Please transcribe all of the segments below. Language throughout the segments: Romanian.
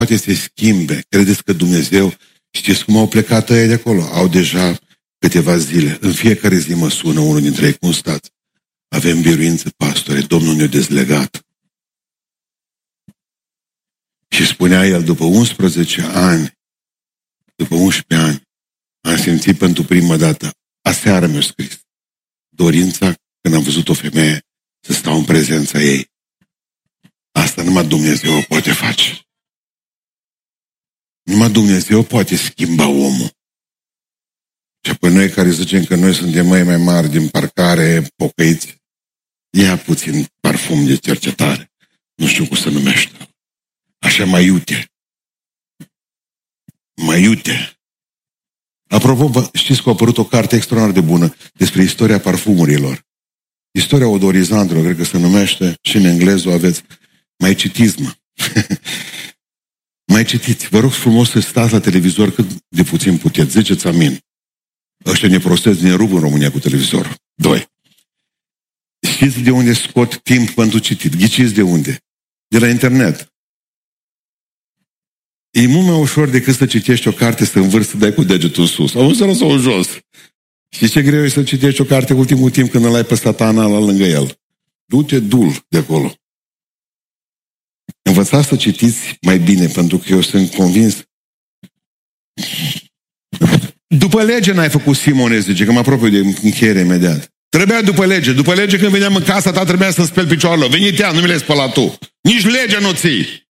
poate să se schimbe. Credeți că Dumnezeu, știți cum au plecat ăia de acolo? Au deja câteva zile. În fiecare zi mă sună unul dintre ei, cum stați? Avem biruință, pastore, Domnul ne-a dezlegat. Și spunea el, după 11 ani, după 11 ani, am simțit pentru prima dată, aseară mi-a scris, dorința, când am văzut o femeie, să stau în prezența ei. Asta numai Dumnezeu o poate face. Numai Dumnezeu poate schimba omul. Și apoi noi care zicem că noi suntem mai mari din parcare, pocăiți, ia puțin parfum de cercetare. Nu știu cum se numește. Așa mai iute. Mai iute. Apropo, știți că a apărut o carte extraordinar de bună despre istoria parfumurilor. Istoria odorizantelor, cred că se numește, și în engleză o aveți. Mai citiți, mă. Mai citiți. Vă rog frumos să stați la televizor cât de puțin puteți. Ziceți amin. Ăștia ne prostezi, ne rup în România cu televizor. 2. Știți de unde scot timp pentru citit? Ghiciți de unde? De la internet. E mult mai ușor decât să citești o carte, să învârți, să dai cu degetul sus. Auzi sau jos. Știi ce greu e să citești o carte ultimul timp când îl ai pe Satana la lângă el? Du-te dul de acolo. Învățați să citiți mai bine, pentru că eu sunt convins. După lege n-ai făcut, Simone, zice, că mă apropiu de încheiere imediat. Trebuia după lege. După lege, când veneam în casa ta, trebuia să-mi speli picioarele. Venit ea, nu mi le-ai spălat tu. Nici legea nu ții.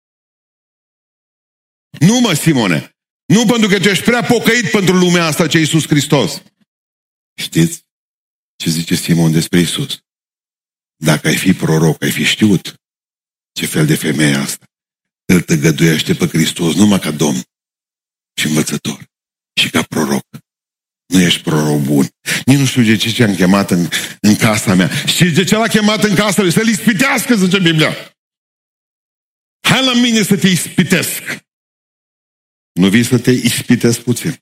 Nu, mă, Simone. Nu, pentru că tu ești prea pocăit pentru lumea asta ce Iisus Hristos. Știți ce zice Simon despre Iisus? Dacă ai fi proroc, ai fi știut ce fel de femeie asta. Îl tăgăduiește pe Hristos numai ca Domn și învățător și ca proroc. Nu ești proroc bun. Nici nu știu de ce am chemat în casa mea. Și de ce l-a chemat în casa lui? Să-l ispitească, zice Biblia. Hai la mine să te ispitesc. Nu vii să te ispitesc puțin.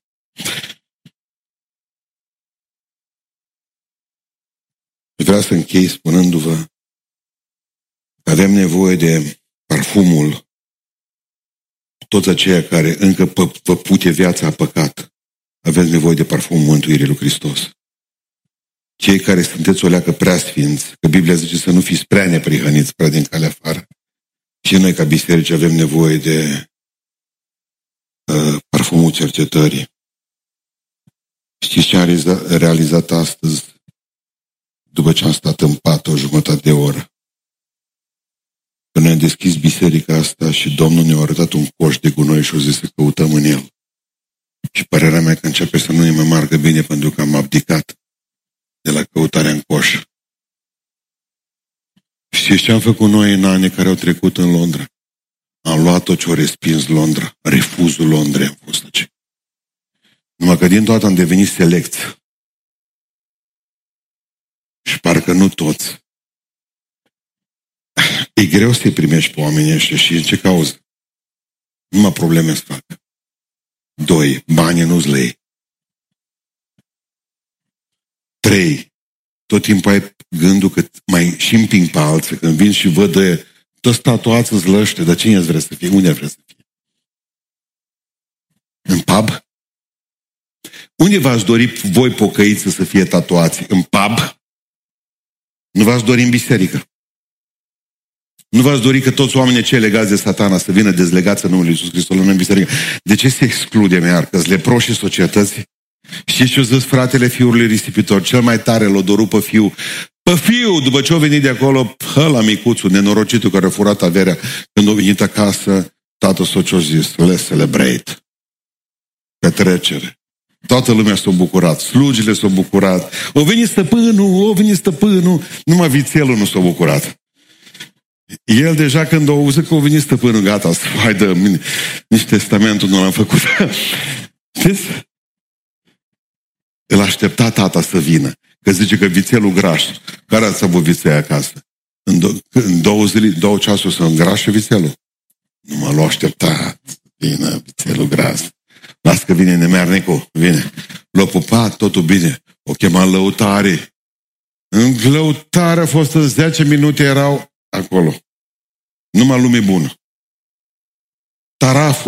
Vreau să închei spunându-vă că avem nevoie de parfumul toți aceia care încă vă pute viața a păcat. Aveți nevoie de parfumul mântuirii lui Hristos. Cei care sunteți o leacă prea sfinți, că Biblia zice să nu fiți prea neprihăniți, prea din calea afară. Și noi ca biserici avem nevoie de parfumul cercetării. Știți ce am realizat astăzi după ce am stat în pat o jumătate de oră? Că noi am deschis biserica asta și Domnul ne-a arătat un coș de gunoi și a zis să căutăm în el. Și părerea mea că începe să nu ne mai meargă bine pentru că am abdicat de la căutarea în coș. Știți ce am făcut noi în anii care au trecut în Londra? Am luat tot ce-o respins Londra. Refuzul Londrei am fost aici. Numai că din toată am devenit selecți. Și parcă nu toți. E greu să-i primești pe oamenii ăștia și în ce cauză? Numai probleme să fac. 2. Banii nu-ți le iei. 3. Tot timpul ai gândul că mai și împing pe alții. Când vin și văd de toți tatuați îți lăște, dar cine îți vrea să fie? Unde vrea să fie? În pub? Unde v-ați dori voi pocăiți să fie tatuați? În pub? Nu v-ați dori în biserică? Nu v-ați dori că toți oamenii cei legați de Satana să vină dezlegați în numele Lui Iisus Hristos în biserică? De ce se exclude, că-s leproșii societății? Știți ce-o zis fratele fiului risipitor? Cel mai tare l-o doru pe fiu. Pe fiu, după ce a venit de acolo, ăla micuțul, nenorocitul care a furat averea, când a venit acasă, tatăl său ce-o zis? Let's celebrate. Petrecere. Toată lumea s-a bucurat, slugile s-au bucurat. O venit stăpânul, numai vițelul nu s-a bucurat. El deja când a auzit că a venit stăpânul, gata, hai dă, nici testamentul nu l-am făcut. Știți? Îl aștepta tata să vină, că zice că vițelul graș. Care ați avut viței acasă? În 2 ceasuri să îngrașe vițelul? Nu mă l-a așteptat. Vină vițelul graș. Las că vine nemernicul, vine. L-a pupat, totul bine. O chema în lăutare. În lăutare a fost în 10 minute, erau acolo. Numai lume bună. taraful